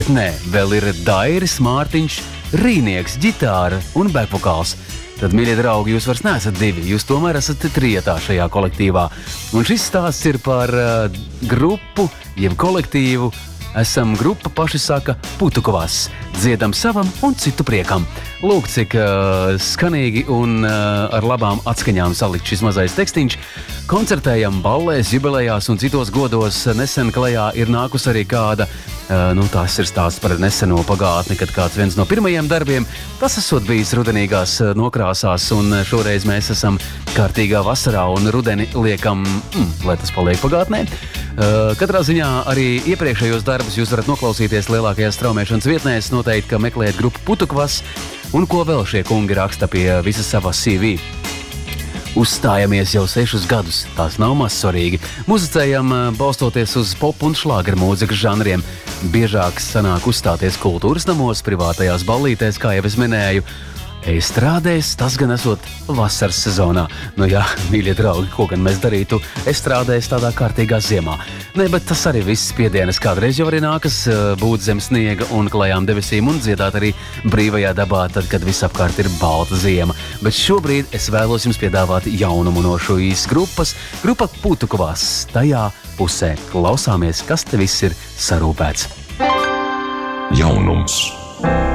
Nē, vēl ir Dairis, Mārtiņš, Rīnieks, ģitāra un backvokāls. Tad, mīļie draugi, jūs vairs neesat divi, jūs tomēr esat trietā šajā kolektīvā. Un šis stāsts ir par grupu, jeb kolektīvu. Esam grupa, paši saka, Putukovas. Dziedam savam un citu priekam. Lūk, cik skanīgi un ar labām atskaņām salikt šis mazais tekstiņš. Koncertējam ballēs, jubilejās un citos godos. Nesen klajā ir nākus arī kāda, tās ir stāsts par neseno pagātni, kad kāds viens no pirmajiem darbiem, tas esot bijis rudenīgās nokrāsās, un šoreiz mēs esam kārtīgā vasarā un rudeni liekam, lai tas paliek pagātnē. Katrā ziņā arī iepriekšējos darbus jūs varat noklausīties lielākajās straumēšanas vietnēs, noteikti, ka meklēt grupu Putukovas, un ko vēl šie kungi raksta pie visas savas CV. Uzstājamies jau 6 gadus, tās nav maz svarīgi. Muzicējam balstoties uz pop un šlāgeru mūzikas žanriem. Biežāk sanāk uzstāties kultūras namos, privātajās ballītēs, kā jau es minēju. Estrādēs, tas gan esot vasaras sezonā. Nu jā, mīļie draugi, ko gan mēs darītu estrādēs tādā kārtīgā ziemā. Nē, bet tas arī viss spiedienas kādreiz jau arī nākas būt zem sniega un klajām debesīm un dziedāt arī brīvajā dabā, tad, kad visapkārt ir balta ziema. Bet šobrīd es vēlos jums piedāvāt jaunumu no šīs grupas, grupa Putukovas. Tajā pusē klausāmies, kas te viss ir sarūpēts. Jaunums.